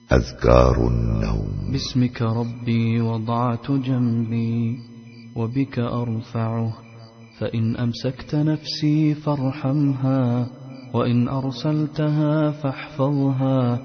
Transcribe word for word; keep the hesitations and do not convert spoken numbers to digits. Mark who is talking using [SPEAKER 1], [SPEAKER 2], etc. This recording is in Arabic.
[SPEAKER 1] أذكار النوم.
[SPEAKER 2] باسمك ربي وضعت جنبي وبك أرفعه، فإن أمسكت نفسي فارحمها، وإن أرسلتها فاحفظها،